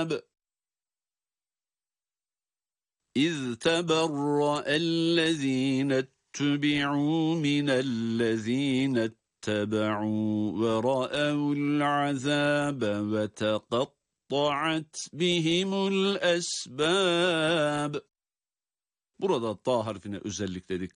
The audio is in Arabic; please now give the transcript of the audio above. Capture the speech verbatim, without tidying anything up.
الْعَذَابِ إِذْ تَبَرَّأَ الَّذِينَ اتُّبِعُوا مِنَ الَّذِينَ اتَّبَعُوا وَرَأَوُا الْعَذَابَ وَتَقَطَّعَتْ بِهِمُ الْأَسْبَابُ. Burada ta harfine özellikle dikkat